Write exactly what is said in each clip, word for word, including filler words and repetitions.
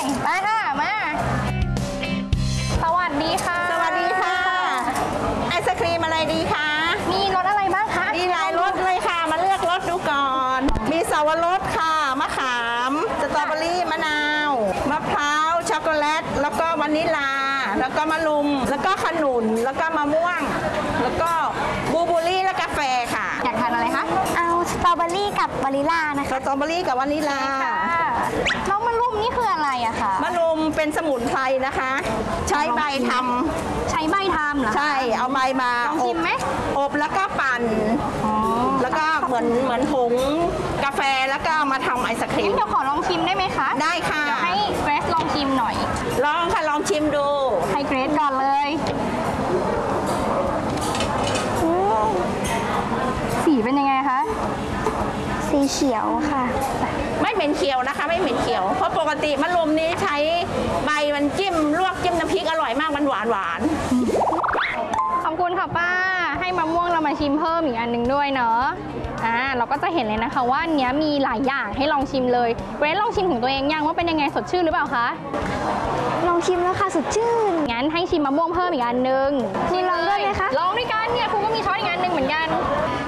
ไปค่ะมาสวัสดีค่ะสวัสดีค่ะไอศครีมอะไรดีคะมีรสอะไรบ้างคะมีหลายรสเลยค่ะมาเลือกรสดูก่อนมีสับปะรดค่ะมะขามสตรอเบอรี่มะนาวมะพร้าวช็อกโกแลตแล้วก็วานิลลาแล้วก็มะลุมแล้วก็ขนุนแล้วก็มะม่วงแล้วก็บลูเบอร์รี่และกาแฟค่ะอยากทานอะไรคะเอาสตรอเบอรี่กับวานิลลานะคะสตรอเบอรี่กับวานิลลาแล้วมะลุมนี่คืออะไรอะคะมะลุมเป็นสมุนไพรนะคะใช้ใบทำใช้ใบทำเหรอใช่เอาใบมาลองชิมไหมอบแล้วก็ปั่นแล้วก็เหมือนเหมือนผงกาแฟแล้วก็มาทำไอศครีมเดี๋ยวขอลองชิมได้ไหมคะได้ค่ะเดี๋ยวให้เกรซลองชิมหน่อยลองค่ะลองชิมดูให้เกรซก่อนเลยสีเป็นยังไงคะสีเขียวค่ะไม่เหม็นเขียวนะคะไม่เหม็นเขียวเพราะปกติมะรุมนี้ใช้ใบมันจิ้มลวกจิ้มน้ำพริกอร่อยมากมันหวานหวานขอบคุณค่ะป้าให้มะม่วงเรามาชิมเพิ่มอีกอันหนึ่งด้วยเนาะอ่าเราก็จะเห็นเลยนะคะว่าเนี้ยมีหลายอย่างให้ลองชิมเลยเกรซลองชิมของตัวเองยังว่าเป็นยังไงสดชื่นหรือเปล่าคะลองชิมแล้วค่ะสดชื่นงั้นให้ชิมมะม่วงเพิ่มอีกอันหนึ่งชิมลองด้วยไหมคะลองด้วยกันเนี่ยครูก็มีช้อนอีกอันหนึ่งเหมือนกัน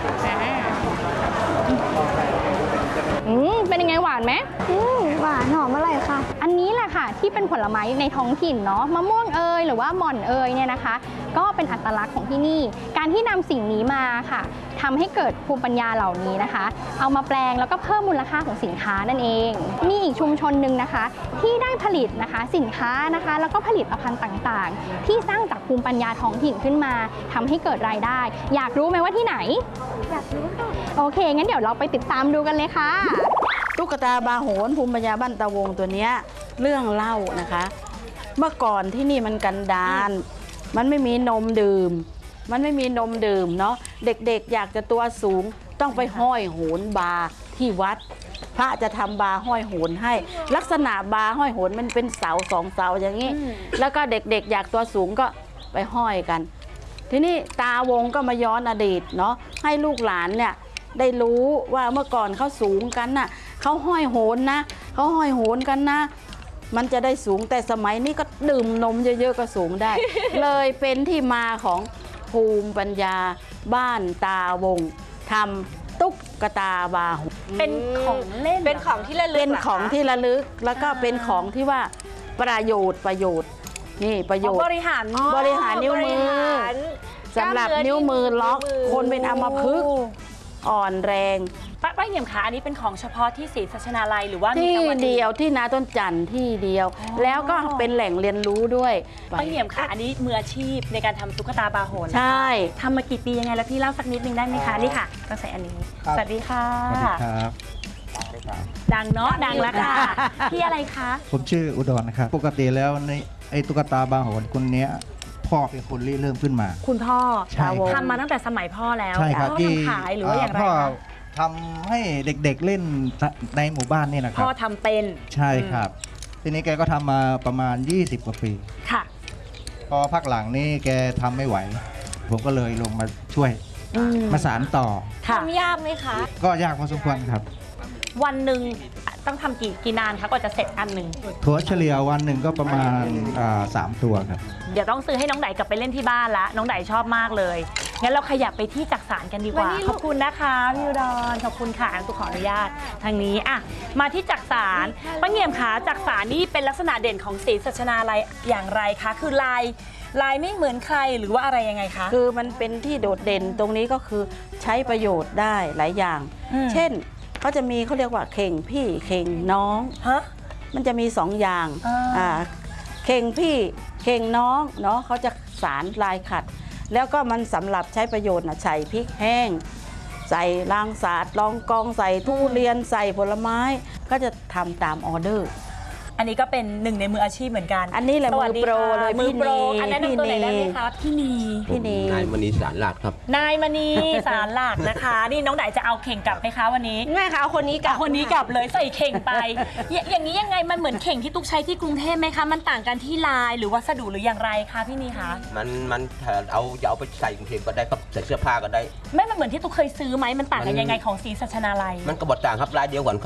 อืมเป็นยังไงหวานไหมอืมหวานหอมอร่อยค่ะอันนี้แหละค่ะที่เป็นผลไม้ในท้องถิ่นเนาะมะม่วงเอยหรือว่าหม่อนเอยเนี่ยนะคะก็เป็นอัตลักษณ์ของที่นี่การที่นำสิ่งนี้มาค่ะทำให้เกิดภูมิปัญญาเหล่านี้นะคะเอามาแปลงแล้วก็เพิ่มมูลค่าของสินค้านั่นเองมีอีกชุมชนหนึ่งนะคะที่ได้ผลิตนะคะสินค้านะคะแล้วก็ผลิตภัณฑ์ต่างๆที่สร้างจากภูมิปัญญาท้องถิ่นขึ้นมาทำให้เกิดรายได้อยากรู้ไหมว่าที่ไหนอยากรู้ค่ะโอเคงั้นเดี๋ยวเราไปติดตามดูกันเลยค่ะตุ๊กตาบาโหนภูมิปัญญาบ้านตาวงตัวนี้เรื่องเล่านะคะเมื่อก่อนที่นี่มันกันดารมันไม่มีนมดื่มมันไม่มีนมดื่มเนาะเด็กๆอยากจะตัวสูงต้องไปห้อยโหนบาที่วัดพระจะทำบาห้อยโหนให้ลักษณะบาห้อยโหนมันเป็นเสาสองเสาอย่างนี้แล้วก็เด็กๆอยากตัวสูงก็ไปห้อยกันทีนี้ตาวงก็มาย้อนอดีตเนาะให้ลูกหลานเนี่ยได้รู้ว่าเมื่อก่อนเขาสูงกันน่ะเขาห้อยโหนนะเขาห้อยโหนกันนะมันจะได้สูงแต่สมัยนี้ก็ดื่มนมเยอะๆก็สูงได้ เลยเป็นที่มาของภูมิปัญญาบ้านตาวงทำตุ๊กตาบาโหนเป็นของเล่นเป็นของที่ระลึกเป็นของที่ระลึกแล้วก็เป็นของที่ว่าประโยชน์ประโยชน์นี่ประโยชน์บริหารบริหารนิ้วมือสำหรับนิ้วมือล็อกคนเป็นอัมพฤกษ์อ่อนแรงป้าเหี่ยมขาอันนี้เป็นของเฉพาะที่ศรีสัชนาลัยหรือว่าที่เดียวที่นาต้นจันทร์ที่เดียวแล้วก็เป็นแหล่งเรียนรู้ด้วยป้าเหี่ยมขาอันนี้มืออาชีพในการทำตุ๊กตาบาโหนใช่ทำมากี่ปียังไงแล้วพี่เล่าสักนิดนึงได้ไหมคะนี่ค่ะต้องใส่อันนี้สวัสดีค่ะสวัสดีครับดังเนาะดังแล้วค่ะพี่อะไรคะผมชื่ออุดรนะครับปกติแล้วในไอ้ตุ๊กตาบาโหนคนนี้พ่อเป็นคนริเริ่มขึ้นมาคุณพ่อทำมาตั้งแต่สมัยพ่อแล้วใช่ครับที่ขายหรือว่าอย่างไรคะทำให้เด็กๆเล่นในหมู่บ้านนี่นะครับพ่อทำเป็นใช่ครับทีนี้แกก็ทำมาประมาณยี่สิบกว่าปีค่ะพอพักหลังนี่แกทำไม่ไหวผมก็เลยลงมาช่วยมาสานต่อทำยากไหมคะก็ยากพอสมควรครับวันหนึ่งต้องทำกี่กี่นานคะกว่าจะเสร็จอันหนึ่งถั่วเฉลี่ยวันหนึ่งก็ประมาณสามตัวครับเดี๋ยวต้องซื้อให้น้องไดกลับไปเล่นที่บ้านละน้องไดชอบมากเลยงั้นเราขยับไปที่จักสานกันดีกว่าขอบคุณนะคะพี่อุดรขอบคุณค่ะตุกขออนุญาตทางนี้อ่ะมาที่จักสานป้าเงี่ยมขาจักสานนี่เป็นลักษณะเด่นของศรีสัชนาลัยอย่างไรคะคือลายลายไม่เหมือนใครหรือว่าอะไรยังไงคะคือมันเป็นที่โดดเด่นตรงนี้ก็คือใช้ประโยชน์ได้หลายอย่างเช่นเขาจะมีเขาเรียกว่าเข่งพี่เข่งน้องฮะมันจะมีสองอย่างอ่าเข่งพี่เข่งน้องเนาะเขาจะสารลายขัดแล้วก็มันสำหรับใช้ประโยชน์นะใส่พริกแห้งใส่รางสาดรองกองใส่ทุเรียนใส่ผลไม้ก็จะทำตามออเดอร์อันนี้ก็เป็นหนึ่งในมืออาชีพเหมือนกันอันนี้แหละมือโปรเลยมือโปรอันนั้นตัวไหนได้ไหมคะพี่นีพี่นีนายมณีสารหลักครับนายมณีสารหลักนะคะนี่น้องไดจะเอาเข่งกลับไหมคะวันนี้ไม่ค่ะเอาคนนี้กลับคนนี้กลับเลยใส่เข่งไปอย่างนี้ยังไงมันเหมือนเข่งที่ตุ๊กใช้ที่กรุงเทพไหมคะมันต่างกันที่ลายหรือวัสดุหรืออย่างไรคะพี่นีคะมันมันเอาเอาไปใส่กรุงเทพก็ได้ครับใส่เสื้อผ้าก็ได้ไม่มันเหมือนที่ตุ๊กเคยซื้อไหมมันต่างกันยังไงของศรีสัชนาลัยมันก็บดต่างครับลายเดียวกันครับ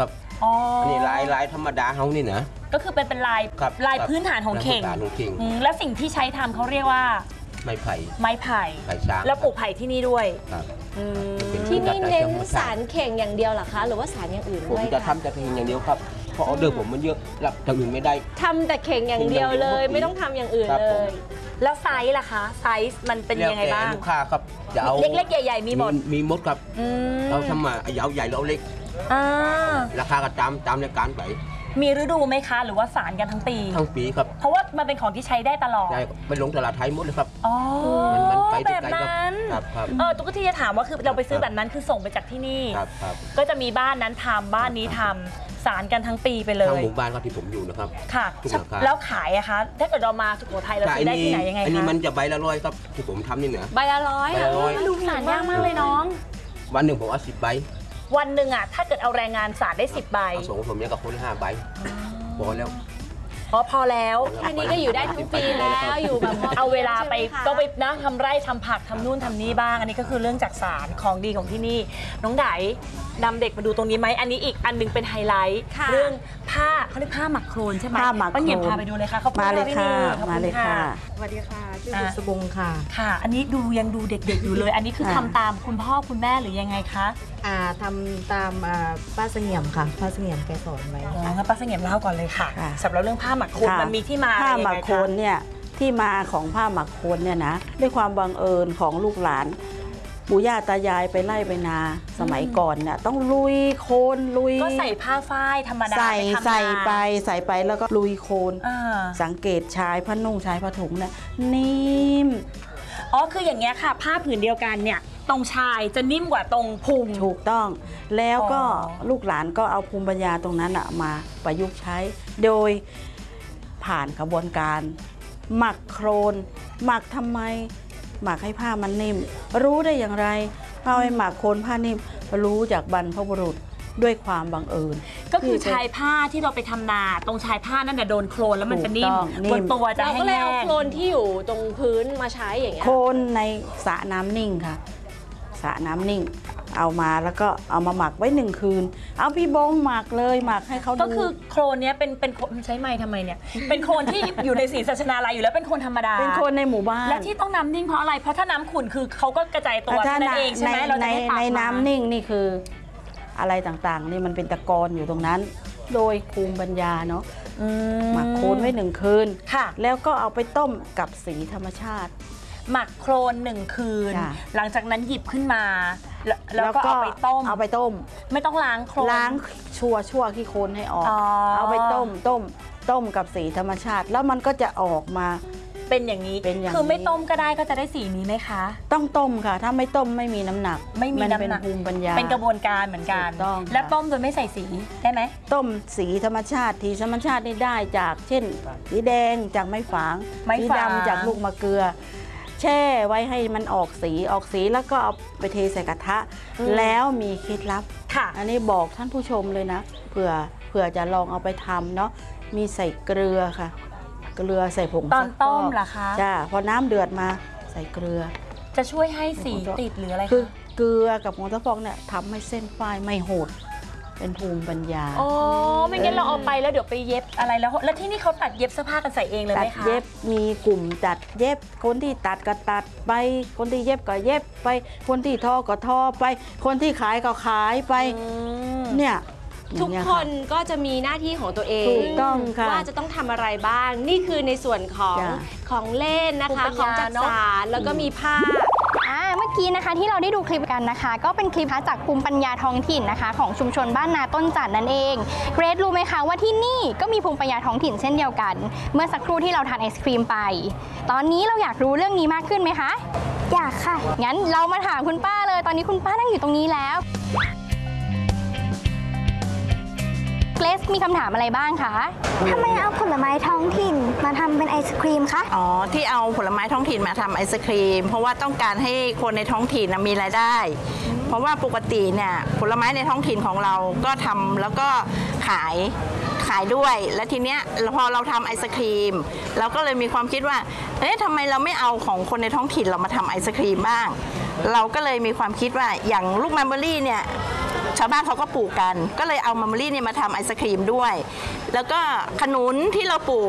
อ๋ออันนี้ลายลายธรรมดาเขานี่นะก็คือเป็นเป็นลายครับลายพื้นฐานของเข่งลายพื้นฐานของเข่งอืมแล้วสิ่งที่ใช้ทำเขาเรียกว่าไม้ไผ่ไม้ไผ่ไผ่ช้างแล้วปลูกไผ่ที่นี่ด้วยครับอืมที่นี่เน้นสารเข่งอย่างเดียวเหรอคะ หรือว่าสารอย่างอื่นผมด้วยจะคะทำแต่เพียงอย่างเดียวครับเพราะออเดอร์ผมมันเยอะรับจากอื่นไม่ได้ทำแต่เข่งอย่างเดียวเลย ไม่ต้องทำอย่างอื่นครับเลผมยแล้วไซส์ล่ะคะ ไซส์มันเป็นยังไงบ้างแล้วแต่ลูกค้าครับจะเอาเล็กๆใหญ่ๆมีหมดมีหมดครับอืมเราทำมาเอาใหญ่แล้วเอาเล็กอ่าราคาก็ตามตามรายการไปมีฤดูไหมคะ หรือว่าสารกันทั้งปีทั้งปีครับเพราะว่ามันเป็นของที่ใช้ได้ตลอดได้ไปลงตลาดไทยหมดเลยครับอ๋อมันมันไปแบที่บไกลครับนั้นครับครับเออตุ๊กที่จะถามว่าคือเราไปซื้อแบบนั้นคือส่งไปจากที่นี่ครับครับก็จะมีบ้านนั้นทำบ้านนี้ทำสารกันทั้งปีไปเลทางยหมู่บ้านครับที่ผมอยู่นะครับค่ะทุกราคาแล้วขายอะคะถ้าเกิดเรามาสุโขทัยเราซื้อได้ที่ไหนยังไงอันนี้คะมันจะใบละร้อยครับที่ผมทำนี่เหนือใบละร้อยใบละร้อยดูสารยากมากเลยน้องวันหนึ่งผมเอาสิบใบวันหนึ่งอะถ้าเกิดเอาแรงงานสารได้สิบใบเอาส่งผมเนี่ยกับคนห้าใบพอแล้วอ๋อพอแล้วอันนี้ก็อยู่ได้ทั้งปีแล้วอยู่แบบพเอาเวลาไปใช่หมคะก็ไปนะทำไร่ทำผักทำนู่นทำนี่บ้าง อันนี้ก็คือเรื่องจากสารของดีของที่นี่ น้องไดนำเด็กมาดูตรงนี้ไหมอันนี้อีกอันหนึงเป็นไฮไลท์ค่ะเรื่องผ้าเขาเรียกผ้าหมักโครนใช่ไหมผ้าหมักโครนป้าเหงี่ยมพาไปดูเลยค่ะขอบคุณมาเลยพี่ค่ะนีขอบณมาเลยค่ะสวัสดีค่ะ ชื่ออ่ะบุษบงค่ะค่ะ อันนี้ดูยังดูเด็กๆอยู่เลย อันนี้คือค่ะทำตามคุณพ่อคุณแม่หรือยังไงคะอ่าทำตามอ่าป้าเสงี่ยมค่ะ ป้าเสงี่ยมแกสอนไว้อ๋องั้นป้าเสงี่ยมเล่าก่อนเลยค่ะค่ะสำหรับเรื่องผ้าหมักโครนค่ะมันมีที่มาอะไรผ้ายังหมัไงกโคคะนเนี่ยที่มาของผ้าหมักโคนเนี่ยนะด้วยความบังเอิญของลูกหลานปู่ย่าตายายไปไล่ไปนา สมัยก่อนเนี่ยต้องลุยโคลนลุยก็ใส่ผ้าฝ้ายธรรมดาใส่ไปทำนาใส่ไปใส่ไปแล้วก็ลุยโคลนอ่าสังเกตชายผ้านุ่งชายผ้าถุงเนี่ยนิ่มอ๋อคืออย่างเงี้ยค่ะ ผ้าผืนเดียวกันเนี่ยตรงชายจะนิ่มกว่าตรงพุงถูกต้อง แล้วก็อ๋อลูกหลานก็เอาภูมิปัญญาตรงนั้นอะมาประยุกต์ใช้ โดยผ่านกระบวนการ หมักโครน หมักทำไม หมักให้ผ้ามันนิ่ม รู้ได้อย่างไรเอาไปหมักโคลนผ้านิ่ม รู้จากบรรพบุรุษด้วยความบังเอิญก็คือชายผ้าที่เราไปทำนาตรงชายผ้านั่นน่ะโดนโคลนแล้วมันจะนิ่มถูกต้องนิ่บมนตัวจะเราแห้ก็เลยเอางโคลนที่อยู่ตรงพื้นมาใช้อย่างเงี้ยโคลนในสระน้ำนิ่งค่ะสระน้ำนิ่ง เอามาแล้วก็เอามาหมักไว้หนึ่งคืน เอาพี่บงหมักเลยหมักให้เขาดูก็คือโคลนเนี้ยเป็นเป็นโคลนใช้ไม้ทำไมเนี่ย เป็นโคลนที่อยู่ในศรีสัชนาลัยอยู่แล้วเป็นโคลนธรรมดาเป็นโคลนในหมู่บ้านและที่ต้องน้ำนิ่งเพราะอะไรเพราะถ้าน้ำขุ่นคือเขาก็กระจายตัวถ้านั่นเองใช่ไหมเราจะในได้ตักในมาน้ำนิ่งนี่คืออะไรต่างๆ นี่มันเป็นตะกอนอยู่ตรงนั้น โดยภูมิปัญญาเนาะอืหมักโคลนไว้หนึ่งคืนค่ะแล้วก็เอาไปต้มกับสีธรรมชาติหมักโคลนหนึ่งคืนจ้ะหลังจากนั้นหยิบขึ้นมา แล้วแล้วก็เอาไปต้มเอาไปต้มไม่ต้องล้างโคลนล้างชั่วชั่วขี้โคลนให้ออกอ๋อเอาไปต้มต้มต้มกับสีธรรมชาติ แล้วมันก็จะออกมาเป็นอย่างนี้เป็นอย่างนี้คือไม่ต้มก็ได้ก็จะได้สีนี้ไหมคะต้องต้มค่ะ ถ้าไม่ต้มไม่มีน้ำหนักไม่มีน้ำหนักเป็นภูมิปัญญาเป็นกระบวนการเหมือนกันถูกต้องและค่ะต้มโดยไม่ใส่สีได้ไหมต้มสีธรรมชาติทีธรรมชาตินี่ได้จากเช่น สีแดงจากไม้ฝางไม้สีฝางดำจากลูกมะเกลือ แช่ไว้ให้มันออกสีออกสีแล้วก็เอาไปเทใส่กระทะ แล้วมีเคล็ดลับค่ะอันนี้บอกท่านผู้ชมเลยนะเผื่อเผื่อจะลองเอาไปทำเนาะมีใส่เกลือค่ะ เกลือใส่ผงตอนซักฟกต้มเหรอคะจ้าพอน้ำเดือดมาใส่เกลือจะช่วยให้สีติดหรืออะไรคือคะเกลือกับผงซักฟอกเนี่ยทำให้เส้นฝ้ายไม่โหดเป็นภูมิปัญญาอ๋อไม่งั้นเราเอาไปแล้วเดี๋ยวไปเย็บอะไรแล้ว แล้วที่นี่เขาตัดเย็บเสื้อผ้ากันใส่เองเลยตัไหมดคะเย็บมีกลุ่มตัดเย็บ คนที่ตัดก็ตัดไป คนที่เย็บก็เย็บไป คนที่ทอก็ทอไป คนที่ขายก็ขายไปอืมเนี่ยทุกอย่างเงี้ยคนก็จะมีหน้าที่ของตัวเองถูกต้องค่ะว่าจะต้องทำอะไรบ้าง นี่คือในส่วนของจ้ะของเล่นนะคะภูมิปัญญาของจักเนอะสารแล้วก็มีผ้าอ่าเมื่อกี้นะคะที่เราได้ดูคลิปกันนะคะ ก็เป็นคลิปจากภูมิปัญญาท้องถิ่นนะคะ ของชุมชนบ้านนาต้นจันทร์นั่นเองเกรซรู้ไหมคะว่าที่นี่ก็มีภูมิปัญญาท้องถิ่นเช่นเดียวกัน เมื่อสักครู่ที่เราทานไอศครีมไป ตอนนี้เราอยากรู้เรื่องนี้มากขึ้นไหมคะอยากค่ะงั้นเรามาถามคุณป้าเลย ตอนนี้คุณป้านั่งอยู่ตรงนี้แล้วเกรซมีคำถามอะไรบ้างคะทำไมเอาผลไม้ท้องถิ่นมาทำเป็นไอศครีมคะอ๋อที่เอาผลไม้ท้องถิ่นมาทำไอศครีม เพราะว่าต้องการให้คนในท้องถิ่นน่ะมีรายได้ เพราะว่าปกติเนี่ยผลไม้ในท้องถิ่นของเราก็ทำแล้วก็ขายขายด้วย แล้วทีเนี้ยพอเราทำไอศครีม เราก็เลยมีความคิดว่าเอ๊ะทำไมเราไม่เอาของคนในท้องถิ่นเรามาทำไอศครีมบ้าง เราก็เลยมีความคิดว่าอย่างลูกแมนเบอรี่เนี่ยชาวบ้านเขาก็ปลูกกัน ก็เลยเอามัมเบอรี่เนี่ยมาทำไอศครีมด้วย แล้วก็ขนุนที่เราปลูก